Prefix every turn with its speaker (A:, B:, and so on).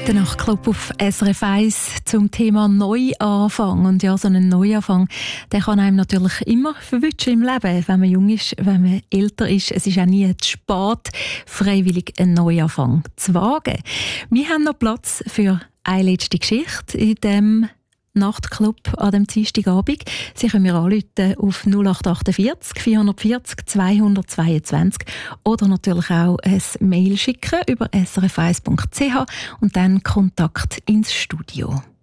A: Der Nachtclub auf SRF 1 zum Thema Neuanfang. Und ja, so ein Neuanfang, der kann einem natürlich immer verwünschen im Leben, wenn man jung ist, wenn man älter ist. Es ist auch nie zu spät, freiwillig einen Neuanfang zu wagen. Wir haben noch Platz für eine letzte Geschichte in dem Nachtclub an dem Dienstagabend. Sie können mir anrufen auf 0848 440 222 oder natürlich auch ein Mail schicken über srf1.ch und dann Kontakt ins Studio.